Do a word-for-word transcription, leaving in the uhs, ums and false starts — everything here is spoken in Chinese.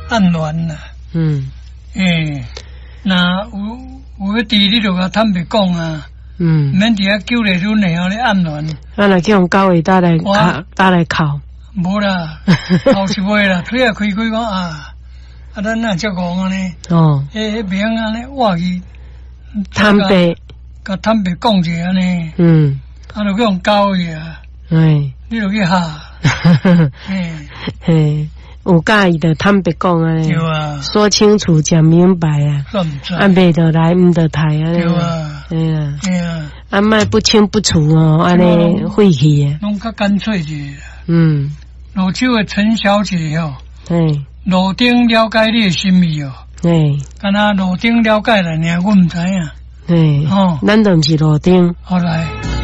暗乱啦。 嗯， 诶，那有有个地你就甲坦白讲啊。 嗯， 免伫遐九里村内后咧暗乱。 啊，来叫用高位搭来靠，搭来靠。 无啦，靠是袂啦，腿啊开开讲啊，啊，咱那只讲安尼。哦。迄迄名安尼话去。 坦白。 甲坦白讲者安尼。 嗯。 啊，就去用高去啊。哎。你就去哈。嘿。嘿。 有介意的坦白讲啊。 对啊。 说清楚，讲明白啊。啊，袂得来，唔得台啊。 对啊。 哎呀。 哎呀。 啊，莫不清不楚哦，安尼晦气啊。 拢较干脆者。 嗯。 泸州的陈小姐吼。 哎。 路顶了解你的心意哦。哎。敢若路顶了解了呢，我唔知影。 哎。哦。咱都毋是路顶。 好来。